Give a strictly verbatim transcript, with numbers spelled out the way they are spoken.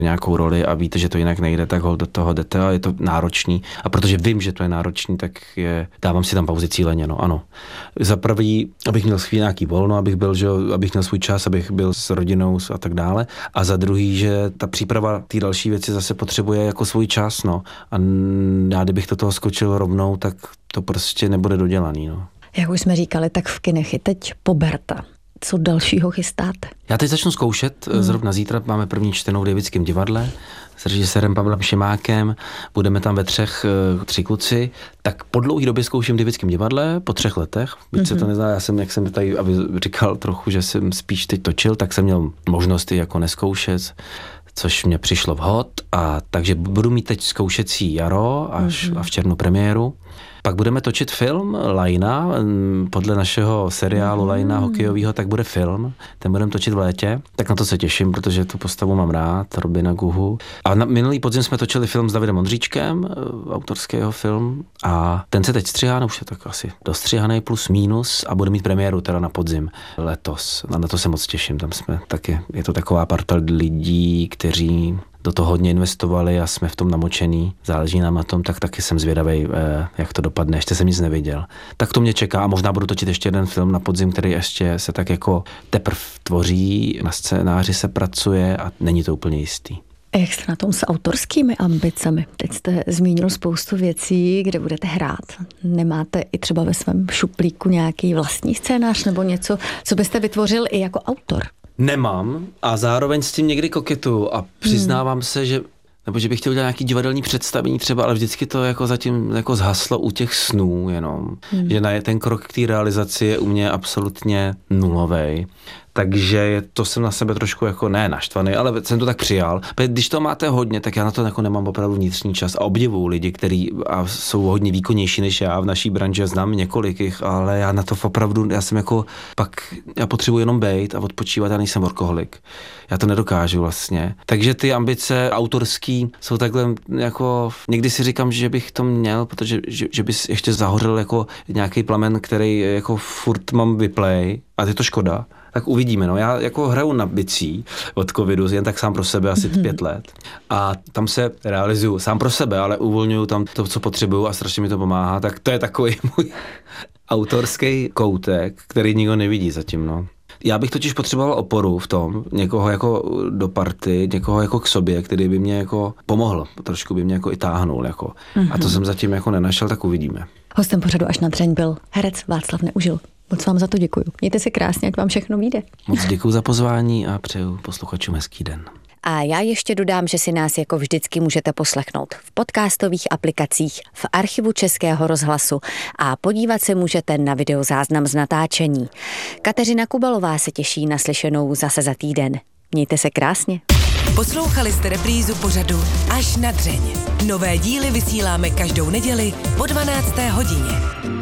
nějakou roli a víte, že to jinak nejde, tak ho do toho jdete a je to náročný. A protože vím, že to je náročný, tak je, dávám si tam pauzy cíleně, no ano. Za prvý, abych měl chvíli nějaký volno, abych byl, že abych měl svůj čas, abych byl s rodinou a tak dále. A za druhý, že ta příprava té další věci zase potřebuje jako svůj čas, no. A já kdybych do toho skočil rovnou, tak to prostě nebude dodělaný, no. Jak už jsme říkali, tak v kinech je teď Poberta. Co dalšího chystáte? Já teď začnu zkoušet, hmm. zrovna zítra máme první čtenou v Davidském divadle s režisérem Pavlem Šimákem, budeme tam ve třech, tři kluci, tak po dlouhé době zkouším v Davidském divadle, po třech letech, byť mm-hmm. se to nezná, já jsem, jak jsem tady aby říkal trochu, že jsem spíš teď točil, tak jsem měl možnost i jako neskoušet, což mě přišlo vhod, a takže budu mít teď zkoušecí jaro až mm-hmm. a v červnu premiéru. Pak budeme točit film Lajna, podle našeho seriálu mm. Lajna hokejového, tak bude film, ten budeme točit v létě, tak na to se těším, protože tu postavu mám rád, Robina Guhu. A na minulý podzim jsme točili film s Davidem Ondříčkem, autorského film, a ten se teď střihá, no už je tak asi dostřihaný plus mínus a bude mít premiéru teda na podzim letos. A na to se moc těším, tam jsme taky, je to taková parta lidí, kteří do toho hodně investovali a jsme v tom namočený, záleží nám na tom, tak taky jsem zvědavej, jak to dopadne, ještě jsem nic neviděl. Tak to mě čeká a možná budu točit ještě jeden film na podzim, který ještě se tak jako teprv tvoří, na scénáři se pracuje a není to úplně jistý. A jak jste na tom s autorskými ambicemi? Teď jste zmínil spoustu věcí, kde budete hrát. Nemáte i třeba ve svém šuplíku nějaký vlastní scénář nebo něco, co byste vytvořil i jako autor? Nemám a zároveň s tím někdy koketuju a přiznávám hmm. se, že nebo že bych chtěl udělat nějaký divadelní představení třeba, ale vždycky to jako zatím jako zhaslo u těch snů jenom. Hmm. Že na ten krok k té realizaci je u mě absolutně nulovej. Takže to jsem na sebe trošku jako ne naštvaný, ale jsem to tak přijal. Když to máte hodně, tak já na to jako nemám opravdu vnitřní čas a obdivuju lidi, kteří jsou hodně výkonnější než já v naší branži, znám několik jich, ale já na to opravdu, já jsem jako pak, já potřebuji jenom bejt a odpočívat, já nejsem workoholik. Já to nedokážu vlastně. Takže ty ambice autorský jsou takhle jako, někdy si říkám, že bych to měl, protože že, že bys ještě zahořel jako nějaký plamen, který jako furt mám vyplej a je to škoda. Tak uvidíme, no. Já jako hraju na bicí od covidu, jen tak sám pro sebe asi mm-hmm. pět let. A tam se realizuju sám pro sebe, ale uvolňuju tam to, co potřebuju a strašně mi to pomáhá. Tak to je takový můj autorský koutek, který nikdo nevidí zatím, no. Já bych totiž potřeboval oporu v tom, někoho jako do party, někoho jako k sobě, který by mě jako pomohl, trošku by mě jako i táhnul, jako. Mm-hmm. A to jsem zatím jako nenašel, tak uvidíme. Hostem pořadu Až na dřeň byl herec Václav Neužil. Moc vám za to děkuju. Mějte se krásně, ať vám všechno vyjde. Moc děkuju za pozvání a přeju posluchačům hezký den. A já ještě dodám, že si nás jako vždycky můžete poslechnout v podcastových aplikacích, v archivu Českého rozhlasu a podívat se můžete na videozáznam z natáčení. Kateřina Kubalová se těší na slyšenou zase za týden. Mějte se krásně. Poslouchali jste reprízu pořadu Až na dřeň. Nové díly vysíláme každou neděli po dvanácté hodině.